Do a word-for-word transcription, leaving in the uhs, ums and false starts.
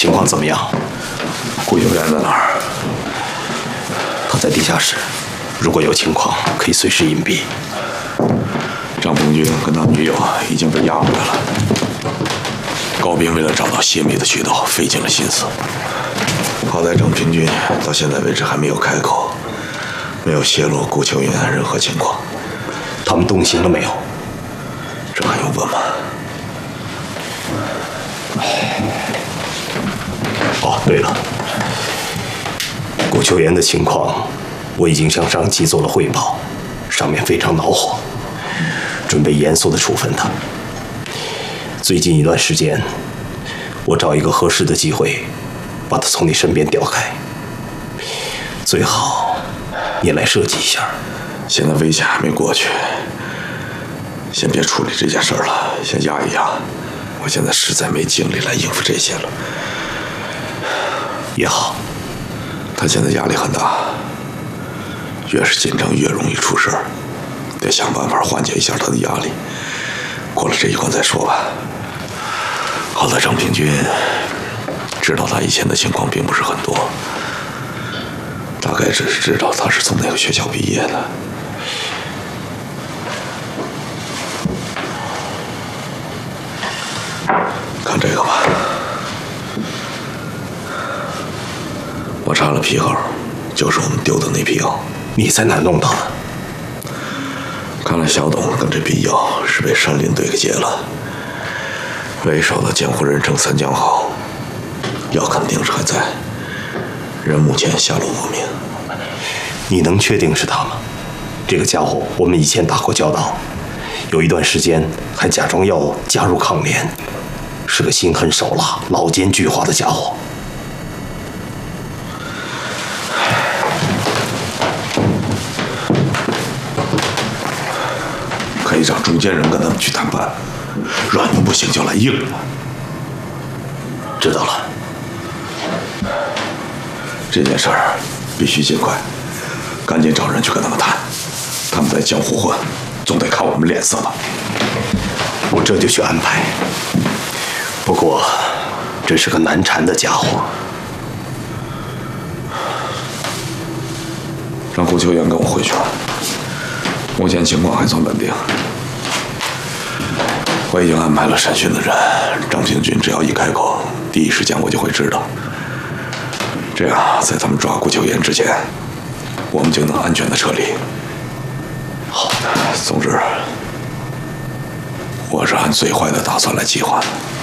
情况怎么样？ 顾秀元在哪儿？ 他在地下室，如果有情况，可以随时隐蔽。 张平君跟他女友已经被押回来了。高斌为了找到泄密的渠道，费尽了心思。好在张平君到现在为止还没有开口，没有泄露顾秋云任何情况。 他们动刑了没有？ 这还用问吗？ 哦，对了，顾秋言的情况，我已经向上级做了汇报，上面非常恼火，准备严肃地处分他。最近一段时间，我找一个合适的机会，把他从你身边调开。最好你来设计一下。 现在危险还没过去，先别处理这件事了，先压一压。我现在实在没精力来应付这些了。 也好， 他现在压力很大，越是紧张越容易出事儿，得想办法缓解一下他的压力。过了这一关再说吧。好在张平君知道他以前的情况并不是很多，大概只是知道他是从那个学校毕业的。看这个吧，我查了批号，就是我们丢的那批药。 你在哪弄到的？ 看来小董跟这批药是被山林队给劫了。为首的监护人称三江好，药肯定是还在，人目前下落不明。 你能确定是他吗？这个家伙我们以前打过交道，有一段时间还假装要加入抗联，是个心狠手辣、老奸巨猾的家伙。 可以让中间人跟他们去谈判，软的不行就来硬的。 知道了。 这件事儿必须尽快，赶紧找人去跟他们谈。他们在江湖混，总得看我们脸色吧。 我这就去安排。不过，这是个难缠的家伙。 让顾秋元跟我回去了。目前情况还算稳定。我已经安排了审讯的人，张平君只要一开口，第一时间我就会知道。这样，在他们抓顾秋言之前，我们就能安全的撤离。 好， 总之，我是按最坏的打算来计划的。